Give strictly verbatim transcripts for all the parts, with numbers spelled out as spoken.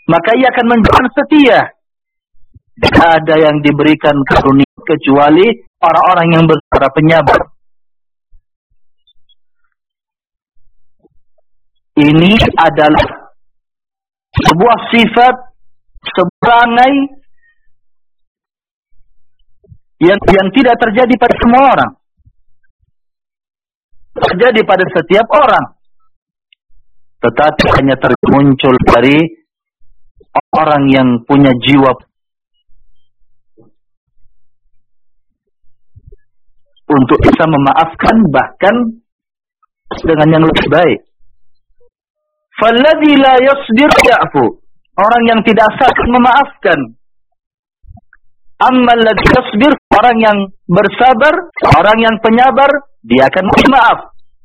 maka ia akan menjadi setia. Tidak ada yang diberikan karunia kecuali orang-orang yang bersabar, penyabar. Ini adalah sebuah sifat, sebuah perangai yang yang tidak terjadi pada semua orang. Terjadi pada setiap orang, tetapi hanya termuncul dari orang yang punya jiwa untuk bisa memaafkan, bahkan dengan yang lebih baik. Falladzi la yasbir ya'fu, orang yang tidak sabar memaafkan. Ammal ladzi yasbir, orang yang bersabar, orang yang penyabar, dia akan maaf.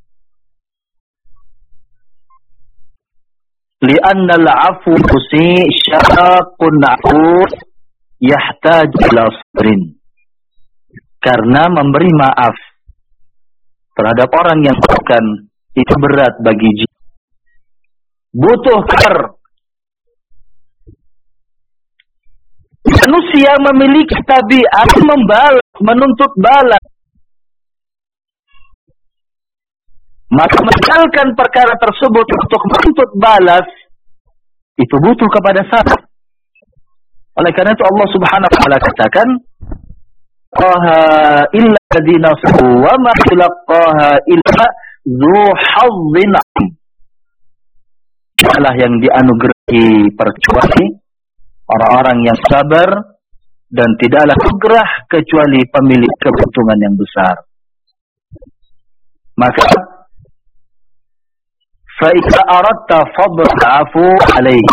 Li'anna al-'afwa syaqqun 'afur yahtaju ila sabrin. Karena memberi maaf terhadap orang yang bukan itu berat bagi jiwa. Butuh ker. Manusia memiliki tabiat membalas, menuntut balas. Maka meninggalkan perkara tersebut untuk menuntut balas itu butuh kepada sabar. Oleh karena itu Allah Subhanahu wa taala katakan, "Qaha illa alladziina sabaru wa ma yulqaha illa dzu hazzin 'azim." Adalah yang dianugerahi percuali orang-orang yang sabar, dan tidaklah anugerah kecuali pemilik keberuntungan yang besar. Maka fa idza aradta fad'afu alaihi,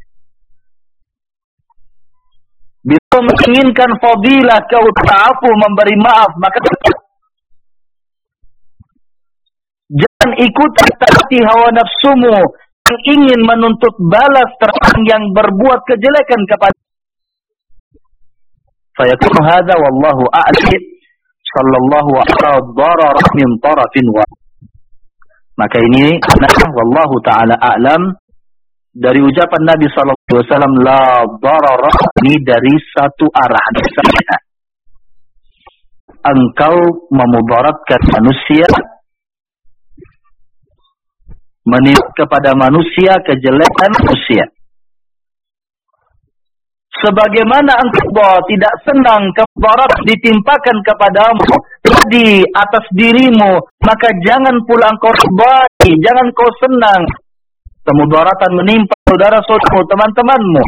bila menginginkan fadilah kau ta'afu, memberi maaf, maka jangan ikut taati hawa nafsumu yang ingin menuntut balas terhadap yang berbuat kejelekan kepada. Fayakun hadza wallahu a'lam sallallahu ala darar min tarafin wa. Maka ini karena wallahu taala a'lam dari ucapan Nabi sallallahu alaihi wasallam, la darar, ini dari satu arah saja. Engkau memudaratkan manusia, menipu kepada manusia kejelekan manusia. Sebagaimana engkau tidak senang kemudarat ditimpakan kepadamu di atas dirimu, maka jangan pula engkau ridai, jangan kau senang kemudaratan menimpa saudara-saudaramu, teman-temanmu.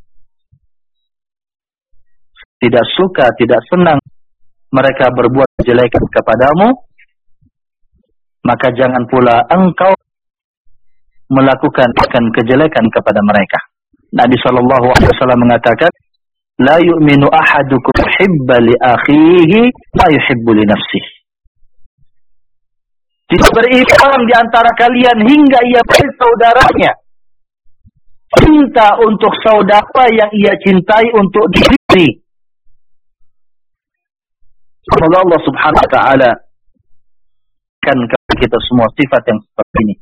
Tidak suka, tidak senang mereka berbuat kejelekan kepadamu, maka jangan pula engkau melakukan akan kejelekan kepada mereka. Nabi sallallahu alaihi wasallam mengatakan, la yu'minu ahadukum yuhibbu li akhihi ma yuhibbu li nafsihi. Tidak beriman di antara kalian hingga ia beri saudaranya cinta untuk saudara yang ia cintai untuk diri. Semoga Allah Subhanahu wa taala kan kepada kita semua sifat yang seperti ini.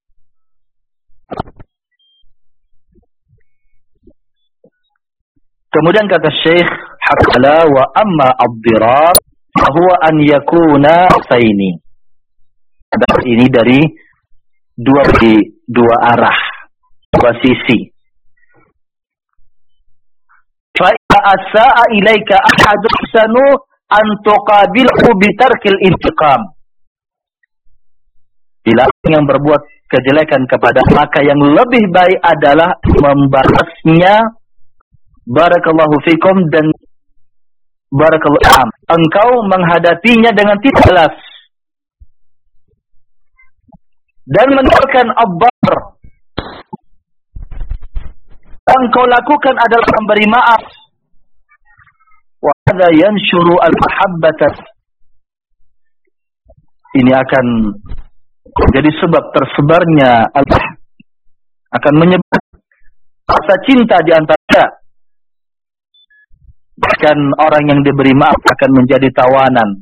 Kemudian kata Syekh Hakala, wa amma ad-dirar fahuwa an yakuna saini. Ini dari dua di dua arah, dua sisi. Fa idza asaa ilaika ahadun sanu an tuqabilhu bi tarkil intiqam. Bila yang berbuat kejelekan kepada, maka yang lebih baik adalah membalasnya. Barakallahu fikum, dan barakallahu am. Engkau menghadapinya dengan tidak balas dan meninggalkan abbar. Engkau lakukan adalah memberi maaf. Wa hadza yanshuru al-mahabbata. Ini akan jadi sebab tersebarnya Allah, akan menyebar rasa cinta di antara. Bahkan orang yang diberi maaf akan menjadi tawanan